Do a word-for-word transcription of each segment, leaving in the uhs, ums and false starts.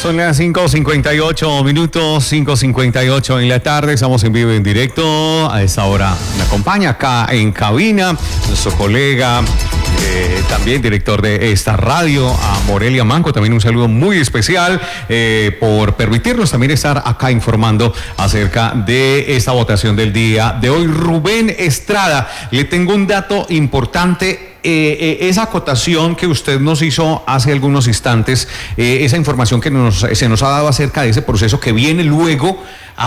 Son las cinco cincuenta y ocho minutos, cinco cincuenta y ocho en la tarde. Estamos en vivo y en directo. A esta hora me acompaña acá en cabina nuestro colega, eh, también director de esta radio, a Morelia Manco. También un saludo muy especial eh, por permitirnos también estar acá informando acerca de esta votación del día de hoy. Rubén Estrada, le tengo un dato importante. Eh, eh, esa acotación que usted nos hizo hace algunos instantes, eh, esa información que nos, se nos ha dado acerca de ese proceso que viene luego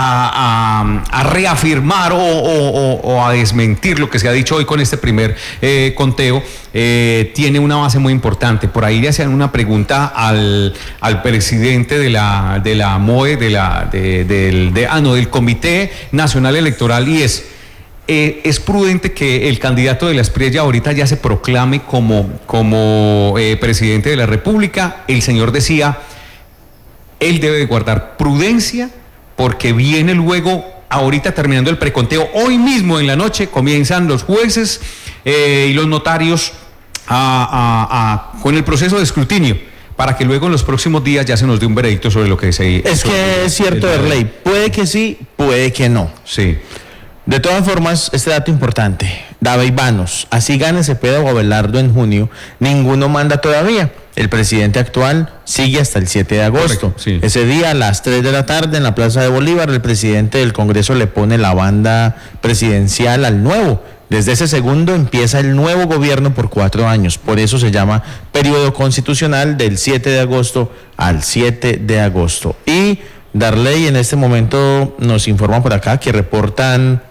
a, a, a reafirmar o, o, o a desmentir lo que se ha dicho hoy con este primer eh, conteo, eh, tiene una base muy importante. Por ahí le hacían una pregunta al, al presidente de la, de la M O E, de la, de, del, de, ah, no, del Comité Nacional Electoral, y es... Eh, es prudente que el candidato de la Espriella ahorita ya se proclame como, como eh, presidente de la República. El señor decía, él debe de guardar prudencia porque viene luego, ahorita terminando el preconteo, hoy mismo en la noche comienzan los jueces eh, y los notarios a, a, a, con el proceso de escrutinio, para que luego en los próximos días ya se nos dé un veredicto sobre lo que se... Es que es cierto, Erley, puede que sí, puede que no. Sí. De todas formas, este dato importante, David Vanos, así gane Cepeda o Abelardo en junio, ninguno manda todavía. El presidente actual sigue hasta el siete de agosto. Correcto, sí. Ese día, a las tres de la tarde, en la Plaza de Bolívar, el presidente del Congreso le pone la banda presidencial al nuevo. Desde ese segundo empieza el nuevo gobierno por cuatro años. Por eso se llama periodo constitucional del siete de agosto al siete de agosto. Y Darley en este momento nos informa por acá que reportan...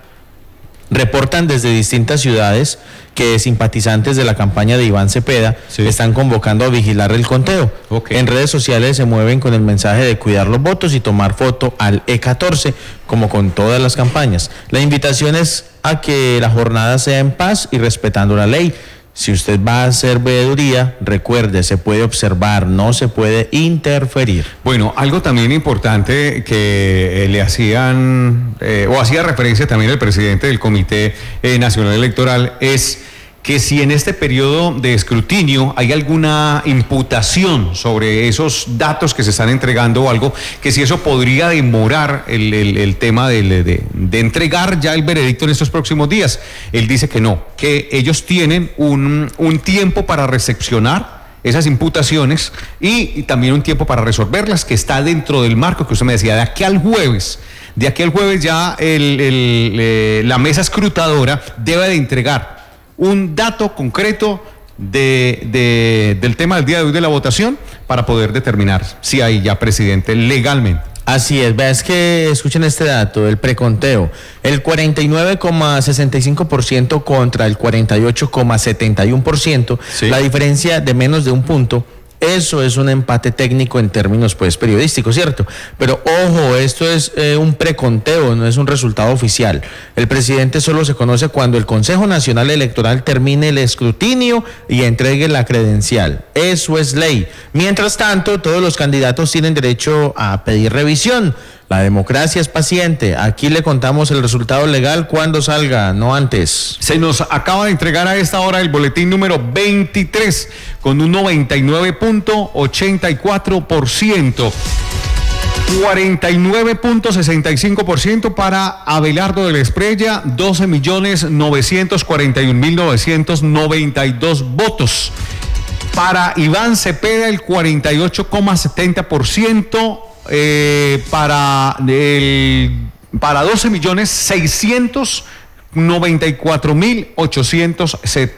Reportan desde distintas ciudades que simpatizantes de la campaña de Iván Cepeda sí. están convocando a vigilar el conteo. Okay. En redes sociales se mueven con el mensaje de cuidar los votos y tomar foto al E catorce, como con todas las campañas. La invitación es a que la jornada sea en paz y respetando la ley. Si usted va a hacer veeduría, recuerde, se puede observar, no se puede interferir. Bueno, algo también importante que eh, le hacían, eh, o hacía referencia también el presidente del Comité eh, Nacional Electoral, es que si en este periodo de escrutinio hay alguna imputación sobre esos datos que se están entregando o algo, que si eso podría demorar el, el, el tema de, de, de entregar ya el veredicto en estos próximos días. Él dice que no, que ellos tienen un, un tiempo para recepcionar esas imputaciones y, y también un tiempo para resolverlas, que está dentro del marco que usted me decía, de aquí al jueves. De aquí al jueves ya el, el, eh, la mesa escrutadora debe de entregar un dato concreto de, de, del tema del día de hoy de la votación para poder determinar si hay ya presidente legalmente. Así es, vea, es que escuchen este dato, el preconteo, el cuarenta y nueve coma sesenta y cinco por ciento contra el cuarenta y ocho coma setenta y uno por ciento, sí. La diferencia de menos de un punto. Eso es un empate técnico en términos pues periodísticos, ¿cierto? Pero ojo, esto es eh, un preconteo, no es un resultado oficial. El presidente solo se conoce cuando el Consejo Nacional Electoral termine el escrutinio y entregue la credencial. Eso es ley. Mientras tanto, todos los candidatos tienen derecho a pedir revisión. La democracia es paciente. Aquí le contamos el resultado legal cuando salga, no antes. Se nos acaba de entregar a esta hora el boletín número veintitrés con un noventa y nueve punto ochenta y cuatro por ciento. cuarenta y nueve punto sesenta y cinco por ciento para Abelardo de la Espriella, doce millones novecientos cuarenta y un mil novecientos noventa y dos votos. Para Iván Cepeda, el cuarenta y ocho coma setenta por ciento. Eh, para, el, para doce millones seiscientos noventa y cuatro mil ochocientos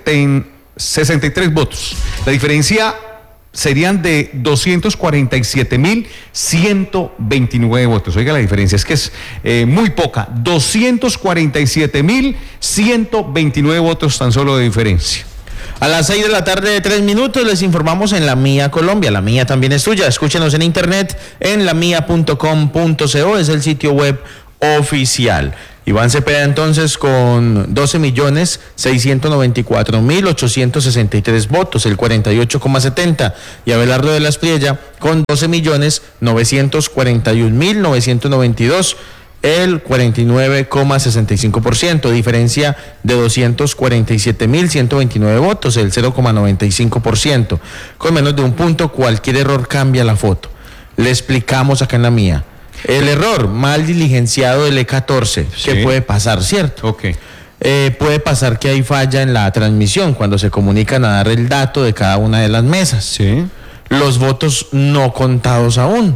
sesenta y tres votos. La diferencia serían de doscientos cuarenta y siete mil ciento veintinueve votos. Oiga, la diferencia es que es eh, muy poca. doscientos cuarenta y siete mil ciento veintinueve votos tan solo de diferencia. A las seis de la tarde de tres minutos les informamos en La Mía Colombia. La Mía también es tuya. Escúchenos en internet en la mía punto com punto co, es el sitio web oficial. Iván Cepeda entonces con doce millones seiscientos noventa y cuatro mil ochocientos sesenta y tres votos, el cuarenta y ocho coma setenta, y Abelardo de la Espriella con doce millones novecientos cuarenta y un mil novecientos noventa y dos, el cuarenta y nueve coma sesenta y cinco por ciento, diferencia de doscientos cuarenta y siete mil ciento veintinueve votos, el cero coma noventa y cinco por ciento. Con menos de un punto, cualquier error cambia la foto. Le explicamos acá en la mía. El error, mal diligenciado del E catorce, Sí. ¿qué puede pasar, cierto? Ok. Eh, puede pasar que hay falla en la transmisión cuando se comunican a dar el dato de cada una de las mesas. Sí. Los votos no contados aún.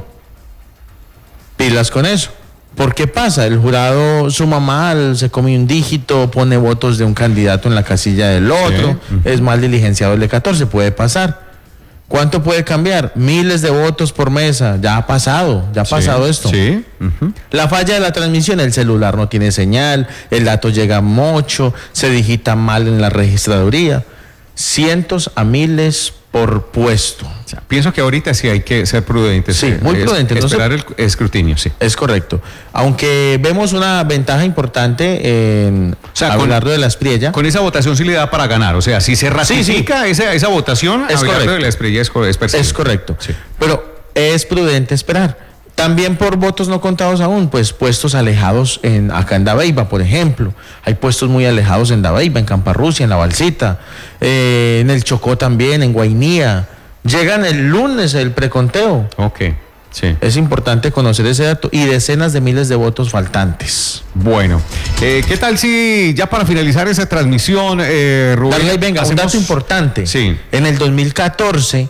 Pilas con eso. ¿Por qué pasa? El jurado suma mal, se come un dígito, pone votos de un candidato en la casilla del otro, Sí. es mal diligenciado el E catorce, puede pasar. ¿Cuánto puede cambiar? Miles de votos por mesa, ya ha pasado, ya ha pasado Sí. esto. Sí. Ujú. La falla de la transmisión, el celular no tiene señal, el dato llega mocho, se digita mal en la registraduría. Cientos a miles por puesto. O sea, pienso que ahorita sí hay que ser prudentes. Sí, eh, muy es- prudentes, no se- Esperar el escrutinio, sí. Es correcto. Aunque vemos una ventaja importante en sea, con- Abelardo de la Espriella. Con esa votación sí le da para ganar. O sea, si se ratifica Esa, esa votación, Es Abelardo correcto. de la Espriella es, co- es perseguido. Es correcto. Sí. Pero es prudente esperar. También por votos no contados aún, pues puestos alejados en acá en Dabeiba, por ejemplo. Hay puestos muy alejados en Dabeiba, en Camparrucia, en La Balsita, eh, en el Chocó también, en Guainía. Llegan el lunes el preconteo. Ok, sí. Es importante conocer ese dato y decenas de miles de votos faltantes. Bueno, eh, ¿qué tal si ya para finalizar esa transmisión, eh, Rubén? Darley, venga, un hacemos- dato importante. Sí. En el dos mil catorce,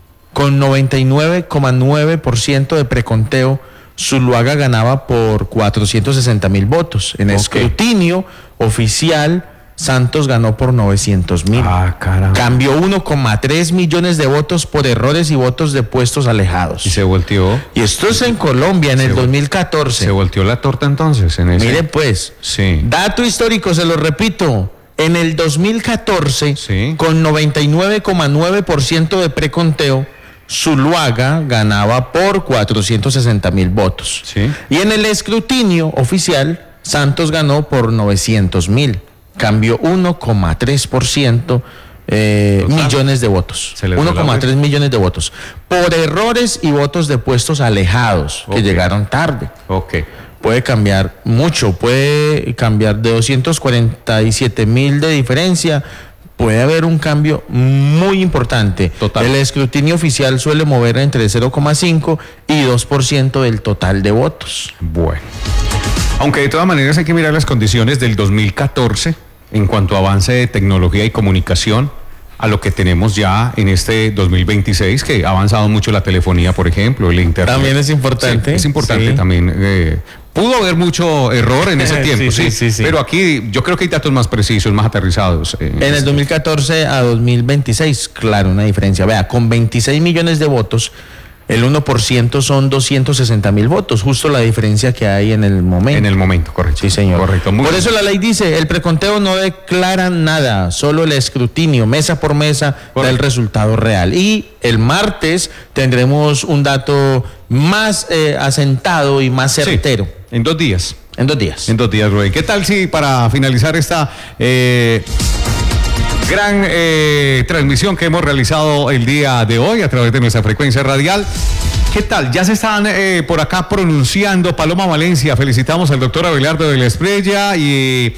con noventa y nueve coma nueve por ciento de preconteo, Zuluaga ganaba por cuatrocientos sesenta mil votos. En Ok. escrutinio oficial, Santos ganó por novecientos mil. Ah, caramba. Cambió uno coma tres millones de votos por errores y votos de puestos alejados. Y se volteó. Y esto es en Colombia, en el Se- dos mil catorce. Se volteó la torta entonces en ese. Mire pues, Sí. dato histórico, se lo repito. En el dos mil catorce, Sí. con noventa y nueve coma nueve por ciento de preconteo, Zuluaga ganaba por cuatrocientos sesenta mil votos. Sí. Y en el escrutinio oficial, Santos ganó por novecientos mil. Cambió uno coma tres por ciento eh, Total. millones de votos. Se le dio la uno coma tres millones de votos. Por errores y votos de puestos alejados, que Ok. llegaron tarde. Ok. Puede cambiar mucho, puede cambiar de doscientos cuarenta y siete mil de diferencia, puede haber un cambio muy importante. Total. El escrutinio oficial suele mover entre cero coma cinco y dos por ciento del total de votos. Bueno. Aunque de todas maneras hay que mirar las condiciones del dos mil catorce en cuanto a avance de tecnología y comunicación a lo que tenemos ya en este dos mil veintiséis, que ha avanzado mucho la telefonía, por ejemplo, el internet. También es importante. Sí, es importante Sí. también. eh, pudo haber mucho error en ese Sí, tiempo, sí, sí, sí, sí. pero aquí yo creo que hay datos más precisos, más aterrizados. eh, En el dos mil catorce a dos mil veintiséis, claro, una diferencia. Vea, con veintiséis millones de votos, el uno por ciento son doscientos sesenta mil votos, justo la diferencia que hay en el momento. En el momento, correcto. Sí, señor. Correcto. Muy Por bien. eso la ley dice, el preconteo no declara nada, solo el escrutinio, mesa por mesa, da el Correcto. resultado real. Y el martes tendremos un dato más eh, asentado y más Sí, certero. en dos días. En dos días. En dos días, Rubén. ¿Qué tal si para finalizar esta eh, gran eh, transmisión que hemos realizado el día de hoy a través de nuestra frecuencia radial? ¿Qué tal? Ya se están eh, por acá pronunciando. Paloma Valencia, felicitamos al doctor Abelardo de la Espriella y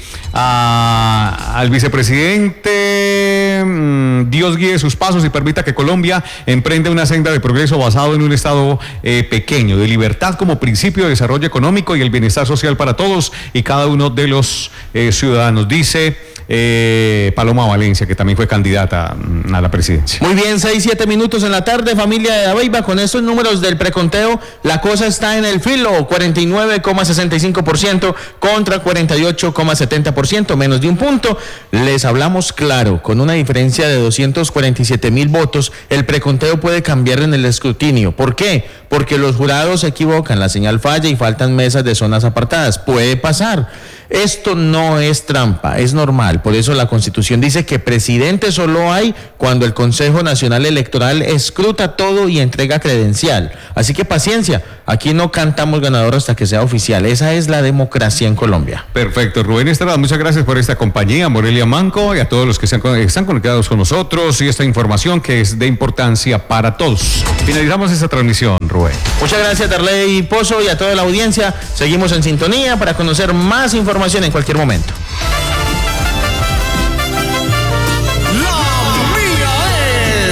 a- al vicepresidente. mm, Dios guíe sus pasos y permita que Colombia emprenda una senda de progreso basado en un Estado eh, pequeño, de libertad como principio de desarrollo económico y el bienestar social para todos y cada uno de los eh, ciudadanos. Dice eh, Paloma Valencia, que también fue candidata mm, a la presidencia. Muy bien, seis, siete minutos en la tarde, familia de Dabeiba, con estos números del preconteo, la cosa está en el filo, cuarenta y nueve coma sesenta y cinco por ciento contra cuarenta y ocho coma setenta por ciento, menos de un punto. Les hablamos claro, con una diferencia de doscientos cuarenta y siete mil votos, el preconteo puede cambiar en el escrutinio. ¿Por qué? Porque los jurados se equivocan, la señal falla y faltan mesas de zonas apartadas. Puede pasar. Esto no es trampa, es normal. Por eso la Constitución dice que presidente solo hay cuando el Consejo Nacional Electoral escruta todo y entrega credencial. Así que paciencia, aquí no cantamos ganador hasta que sea oficial. Esa es la democracia en Colombia. Perfecto, Rubén Estrada, muchas gracias por esta compañía, Morelia Manco, y a todos los que están, están conectados con nosotros y esta información que es de importancia para todos. Finalizamos esta transmisión, Rubén. Muchas gracias, Darley Pozo, y a toda la audiencia. Seguimos en sintonía para conocer más información en cualquier momento.